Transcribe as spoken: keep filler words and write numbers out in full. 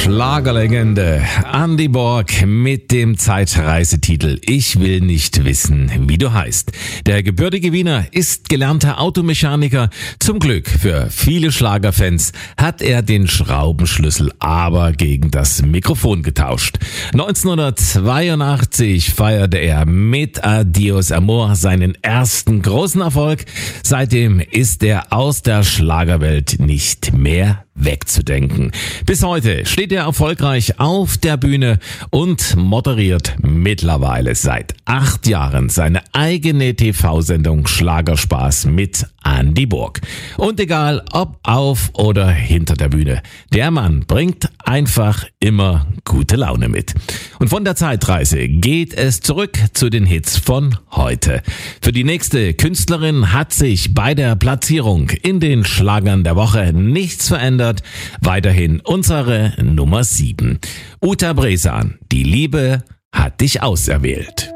Schlagerlegende Andy Borg mit dem Zeitreisetitel Ich will nicht wissen, wie du heißt. Der gebürtige Wiener ist gelernter Automechaniker. Zum Glück für viele Schlagerfans hat er den Schraubenschlüssel aber gegen das Mikrofon getauscht. neunzehnhundertzweiundachtzig feierte er mit Adios Amor seinen ersten großen Erfolg. Seitdem ist er aus der Schlagerwelt nicht mehr wegzudenken. Bis heute steht er erfolgreich auf der Bühne und moderiert mittlerweile seit acht Jahren seine eigene T V-Sendung Schlagerspaß mit Andy Borg. Und egal ob auf oder hinter der Bühne, der Mann bringt einfach immer gute Laune mit. Und von der Zeitreise geht es zurück zu den Hits von heute. Für die nächste Künstlerin hat sich bei der Platzierung in den Schlagern der Woche nichts verändert. Weiterhin unsere Nummer sieben. Uta Bresan, die Liebe hat dich auserwählt.